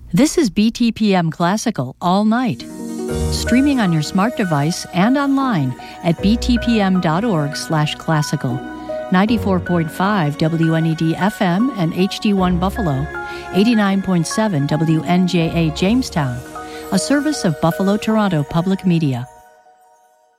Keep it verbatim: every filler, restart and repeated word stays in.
This is B T P M Classical all night. Streaming on your smart device and online at b t p m dot org slash classical. ninety-four point five W N E D F M and H D one Buffalo, eighty-nine point seven W N J A Jamestown, a service of Buffalo Toronto Public Media.